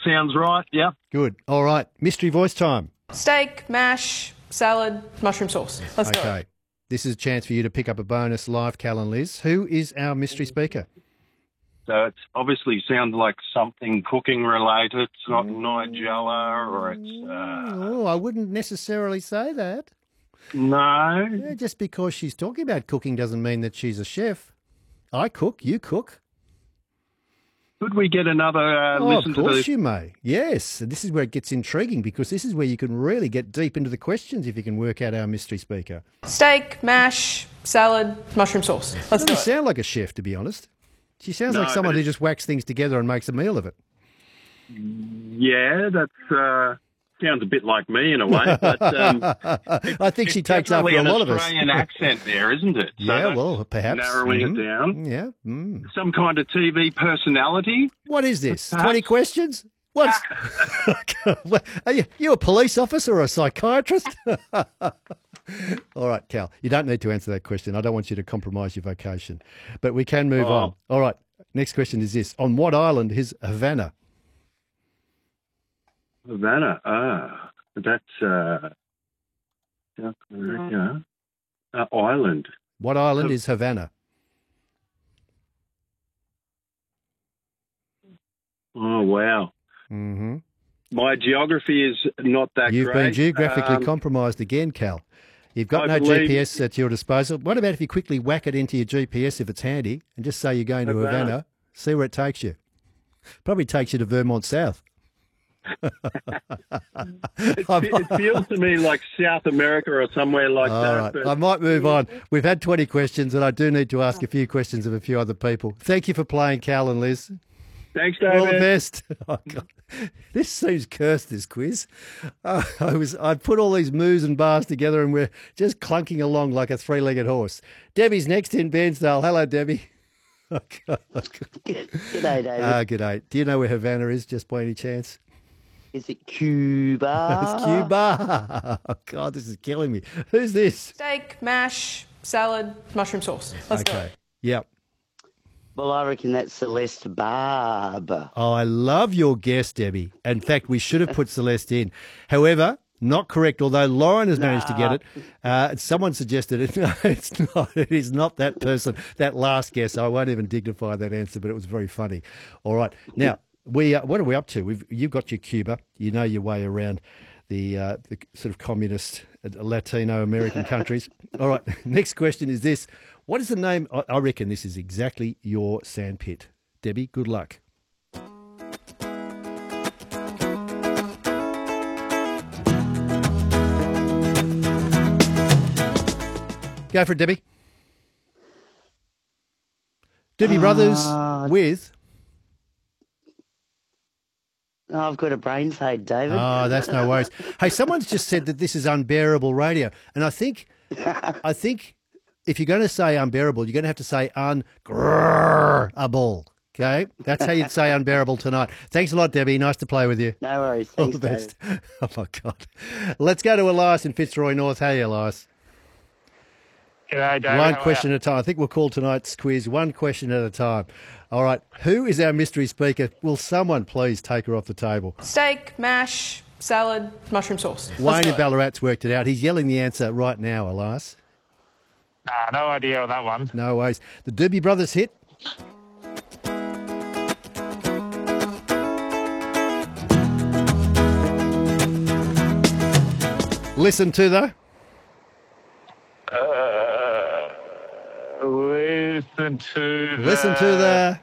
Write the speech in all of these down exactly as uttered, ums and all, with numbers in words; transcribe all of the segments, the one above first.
sounds right, yeah. Good. All right. Mystery voice time. Steak, mash, salad, mushroom sauce. Let's go. Okay. This is a chance for you to pick up a bonus live, Cal and Liz. Who is our mystery speaker? So it's obviously sounds like something cooking related. It's not Nigella or it's... Uh, Oh, I wouldn't necessarily say that. no. Yeah, just because she's talking about cooking doesn't mean that she's a chef. I cook, you cook. Could we get another uh, Oh, listen of to course the... you may. Yes, and this is where it gets intriguing because this is where you can really get deep into the questions if you can work out our mystery speaker. Steak, mash, salad, mushroom sauce. Let's Doesn't do it. sound like a chef, to be honest. She sounds No, like someone but who it's- just whacks things together and makes a meal of it. Yeah, that's... Uh, sounds a bit like me in a way, but... Um, I think she it's takes after definitely a an lot of us. Australian accent there, isn't it? So Yeah, that's well, perhaps. narrowing Mhm. it down. Yeah. Mm. Some kind of T V personality. What is this? Perhaps. twenty questions? What's... Are you, you a police officer or a psychiatrist? All right, Cal, you don't need to answer that question. I don't want you to compromise your vocation. But we can move Oh. on. All right, next question is this. On what island is Havana? Havana. Ah, that's uh, South America. Uh, island. What island is Havana? Oh, wow. Mm-hmm. My geography is not that You've great. been geographically Um, compromised again, Cal. You've got I no believe- G P S at your disposal. What about if you quickly whack it into your G P S if it's handy and just say you're going to Havana. Havana, see where it takes you? Probably takes you to Vermont South. It, it feels to me like South America or somewhere like All that. right, but- I might move on. We've had twenty questions and I do need to ask a few questions of a few other people. Thank you for playing, Cal and Liz. Thanks, David. All the best. Oh, God. This seems cursed, this quiz. Uh, I was I put all these moves and bars together and we're just clunking along like a three-legged horse. Debbie's next in Bairnsdale. Hello, Debbie. Oh, God. G'day, David. Ah, g'day. Do you know where Havana is, just by any chance? Is it Cuba? It's Cuba. Oh, God, this is killing me. Who's this? Steak, mash, salad, mushroom sauce. Let's do Okay. it. Yep. Well, I reckon that's Celeste Barb. Oh, I love your guess, Debbie. In fact, we should have put Celeste in. However, not correct, although Lauren has managed to get it. Uh, someone suggested it. No, it's not. It is not that person. That last guess, I won't even dignify that answer, but it was very funny. All right. Now, we uh, what are we up to? We've You've got your Cuba. You know your way around the, uh, the sort of communist uh, Latino American countries. All right. Next question is this. What is the name? I I reckon this is exactly your sandpit. Debbie, good luck. Go for it, Debbie. Doobie Brothers Uh, with... Oh, I've got a brain fade, David. Oh, that's no worries. Hey, someone's just said that this is unbearable radio. And I think, I think if you're going to say unbearable, you're going to have to say ungrrrable. Okay? That's how you'd say unbearable tonight. Thanks a lot, Debbie. Nice to play with you. No worries. All Thanks, the best. David. Oh, my God. Let's go to Elias in Fitzroy North. Hey, Elias. G'day, David. One How are question ya? at a time. I think we'll call tonight's quiz one question at a time. All right. Who is our mystery speaker? Will someone please take her off the table? Steak, mash, salad, mushroom sauce. Let's Wayne do in it. Ballarat's worked it out. He's yelling the answer right now, Elias. Nah, no idea on that one. No ways. The Doobie Brothers hit. Listen to the... Uh, listen to the... Listen to the...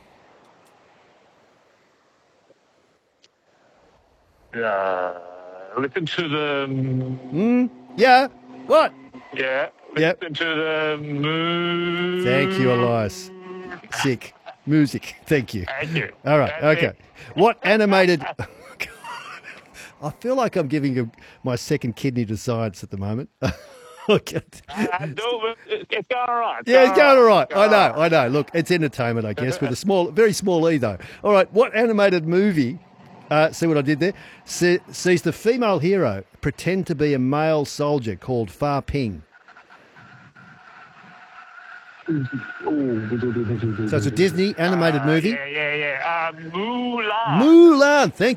Uh, listen to the... Mm, yeah. What? Yeah. Yep. Listen to the moon. Thank you, Elias. Sick. Music. Thank you. Thank you. All right. That's Okay. it. What animated... I feel like I'm giving a, my second kidney to science at the moment. Okay. Uh, do, it- it's going all right. Yeah, it's going all right. Going I all know, I know. Look, it's entertainment, I guess, with a small, very small E, though. All right, what animated movie, uh, see what I did there, See, sees the female hero pretend to be a male soldier called Fa Ping? So it's a Disney animated Uh, movie. Yeah, yeah, yeah. Uh, Mulan. Mulan, thank